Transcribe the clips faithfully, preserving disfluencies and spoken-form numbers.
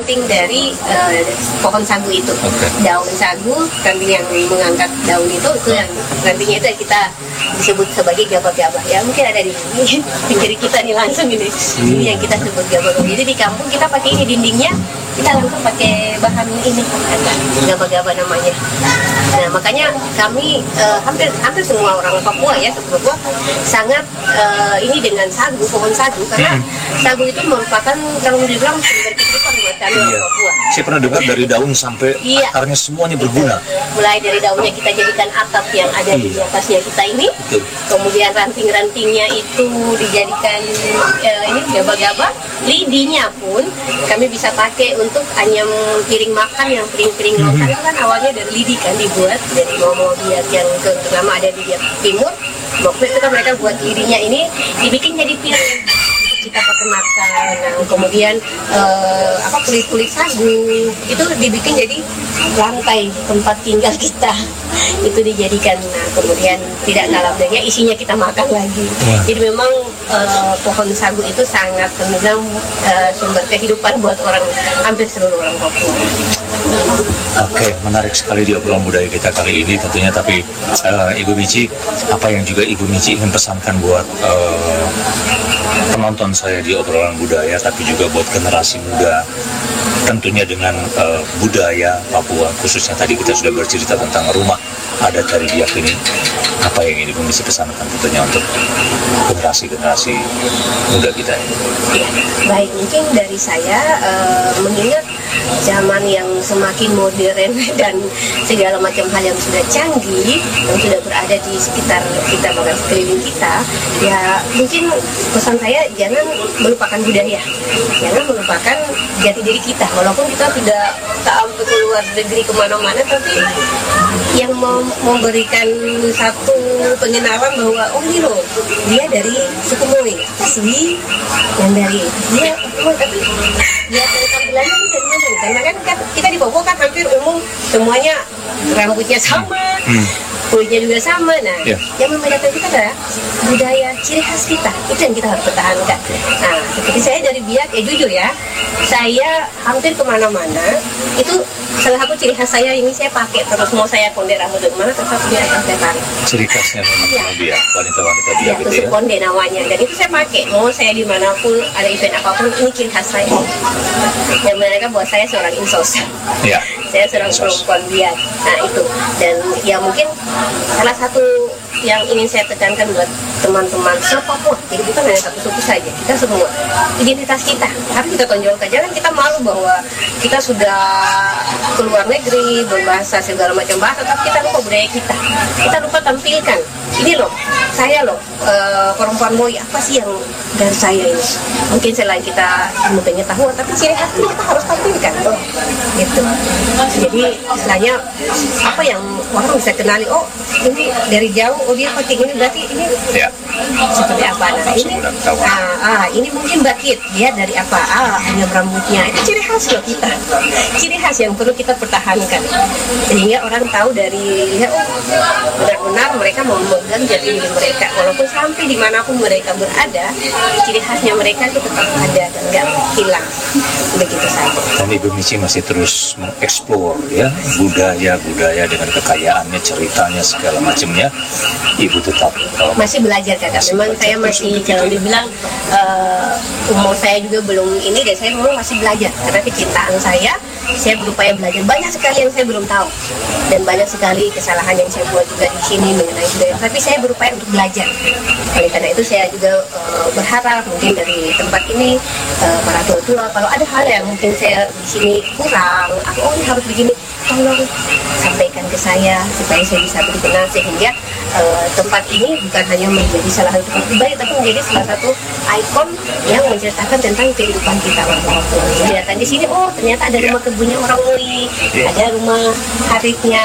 ranting dari uh, pohon sagu itu. Okay. Daun sagu, ranting yang mengangkat daun itu, itu yang rantingnya itu yang kita disebut sebagai gabah-gabah. Ya mungkin ada di ini, pinggir kita nih langsung ini. Ini yang kita sebut gabah-gabah. Jadi di kampung kita pakai ini dindingnya, kita langsung pakai bahan ini, gabah-gabah namanya. Nah makanya kami uh, hampir hampir semua orang Papua ya, Papua sangat uh, ini dengan sagu, pohon sagu, karena hmm. sagu itu merupakan kalau dibilang sumber kehidupan buat kami orang Papua. Saya pernah dengar dari daun sampai iya. akarnya semuanya berguna. Mulai dari daunnya kita jadikan atap yang ada iya. di atasnya kita ini, betul. Kemudian ranting-rantingnya itu dijadikan uh, ini gabah-gabah, lidinya pun kami bisa pakai untuk anyam piring makan yang piring-piring lokal mm-hmm. kan awalnya dari lidi kan dibuat dari Momo Biak yang terutama ada di Biak Timur. Waktu itu kan mereka buat lidinya ini dibikin jadi piring kita pakai makan. Nah, kemudian uh, apa kulit-kulit sagu itu dibikin jadi lantai tempat tinggal kita itu dijadikan. Nah, kemudian tidak dalam dagingnya isinya kita makan lagi. Wah. Jadi memang uh, pohon sagu itu sangat memegang uh, sumber kehidupan buat orang hampir seluruh orang Papua. Oke, menarik sekali di obrolan budaya kita kali ini tentunya. Tapi uh, Ibu Mici, apa yang juga Ibu Mici ingin pesankan buat uh, penonton saya di obrolan budaya, tapi juga buat generasi muda, tentunya dengan uh, budaya Papua, khususnya tadi kita sudah bercerita tentang rumah adat dari Biak ini. Apa yang ini bisa pesankan tentunya untuk generasi-generasi muda kita ini? Ya, baik, mungkin dari saya uh, mengingat zaman yang semakin modern dan segala macam hal yang sudah canggih yang sudah berada di sekitar kita, bahkan sekeliling kita, ya mungkin pesan saya jangan melupakan budaya, jangan melupakan jati diri kita. Walaupun kita tidak sampai keluar negeri kemana-mana, tapi yang mem- memberikan satu pengenalan bahwa oh ini loh dia dari suku Moi, si yang dari dia oh, tapi dia dari tampilannya bisa dimana? Karena kan kita di Papua kan hampir umum semuanya rambutnya sama, hmm. kulitnya juga sama. Nah, yeah. yang membedakan kita adalah budaya ciri khas kita. Itu yang kita harus pertahankan. Nah, seperti saya dari Biak, ya jujur ya, saya hampir kemana-mana itu salah satu ciri khas saya ini saya pakai terus. Mau saya konde rambut di mana tetap dia akan saya tarik. Ciri khasnya ya. Biak, wanita-wanita Biak ya, gitu ya. Konde namanya, dan itu saya pakai. Mau saya dimanapun ada event apapun, ini ciri khas saya. Yang mereka buat saya seorang insos. Ya. Saya seorang perempuan Biak. Nah itu, dan ya mungkin salah satu yang ingin saya tekankan buat teman-teman se-Papua, jadi bukan hanya satu suku saja, kita semua identitas kita harus kita tonjolkan. Jangan kita malu bahwa kita sudah keluar negeri berbahasa segala macam bahasa, tapi kita lupa budaya kita, kita lupa tampilkan ini loh saya loh uh, perempuan Moi, apa sih yang dari saya ini. Mungkin selain kita ilmu pengetahuan, tapi ciri khas ini kita harus tampilkan loh gitu. Jadi istilahnya apa yang orang bisa kenali, oh ini dari jauh, oh dia pakai ini berarti ini ya. Seperti apa? Nah ini, ah, ah, ini mungkin bakit, dia dari apa? Ah, hanya rambutnya. Itu ciri khas loh kita. Ciri khas yang perlu kita pertahankan. Sehingga orang tahu dari lihat, oh benar-benar mereka mau memegang jati diri mereka. Walaupun sampai dimanapun mereka berada, ciri khasnya mereka itu tetap ada dan nggak hilang. Begitu saja. Dan Ibu Mici masih terus mengeksplor ya budaya-budaya dengan kekayaannya, ceritanya segala macamnya. Ibu tetap uh, masih belajar kakak. Memang saya masih kalau dibilang uh, umur saya juga belum ini, dan saya memang masih belajar karena kecintaan saya. Saya berupaya belajar, banyak sekali yang saya belum tahu dan banyak sekali kesalahan yang saya buat juga di sini mengenai budaya. Tapi saya berupaya untuk belajar. Oleh karena itu saya juga uh, berharap mungkin dari tempat ini uh, para tua-tua kalau ada hal yang mungkin saya di sini kurang, aku oh ini harus begini, tolong sampaikan ke saya supaya saya bisa berkenan, sehingga uh, tempat ini bukan hanya menjadi salah satu tempat pribadi, tapi menjadi salah satu ikon yang menceritakan tentang kehidupan kita waktu-waktu. Jadi datang di sini, oh ternyata ada rumah kebunnya orang Moi, ada rumah haritnya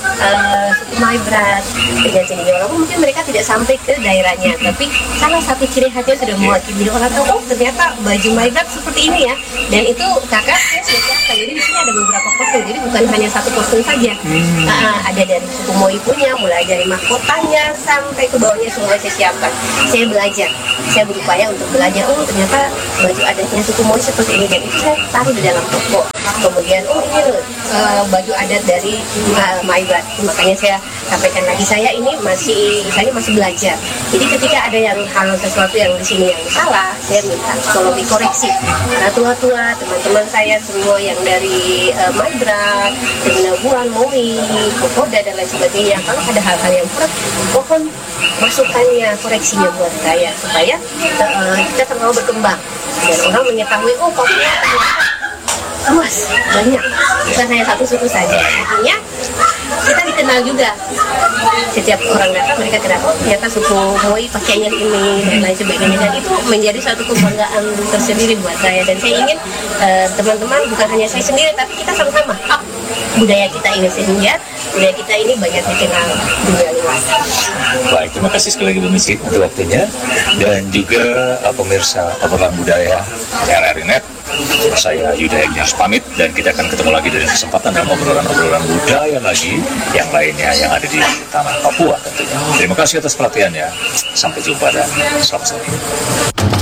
uh, suku Maibrat dengan sini. Walaupun mungkin mereka tidak sampai ke daerahnya, tapi salah satu ciri khasnya sudah mewakili orang tahu, oh ternyata baju Maibrat seperti ini ya. Dan itu kakak saya sudah siapkan. Jadi di sini ada beberapa kostum, jadi bukan hanya satu kostum saja. Hmm. Uh, ada dari suku Moi punya, mulai dari mahkotanya sampai ke bawahnya semua saya siapkan. Saya belajar, saya berupaya untuk belajar, oh ternyata baju adatnya suku Moi seperti ini, dan itu saya taruh di dalam toko. kemudian oh ini loh uh, baju adat dari uh, Maibat. Makanya saya sampaikan lagi, saya ini masih saya masih belajar. Jadi ketika ada yang hal sesuatu yang di sini yang salah, saya minta tolong dikoreksi. Karena tua-tua teman-teman saya semua yang dari uh, Maibrat, Temenabuan, Moi, Kokoda dan lain sebagainya, kalau ada hal-hal yang kurang, mohon masukannya, koreksinya buat saya supaya uh, kita terlalu berkembang dan orang mengetahui oh Papua luas, banyak, bukan hanya satu suku saja. Artinya kita dikenal juga, setiap orang datang mereka kenal oh ternyata suku Moi pakainya ini dan lain sebagainya, dan itu menjadi satu kebanggaan tersendiri buat saya. Dan saya ingin uh, teman-teman, bukan hanya saya sendiri tapi kita sama-sama up budaya kita ini sehingga budaya kita ini banyak dikenal dunia luas. Baik, terima kasih sekali lagi Bu Mici untuk waktunya, dan juga uh, pemirsa obrolan budaya R R I Net. Saya Yuda Egnias pamit, dan kita akan ketemu lagi dari kesempatan dalam obrolan-obrolan budaya lagi yang lainnya yang ada di tanah Papua tentunya. Terima kasih atas perhatiannya. Sampai jumpa dan selamat sore.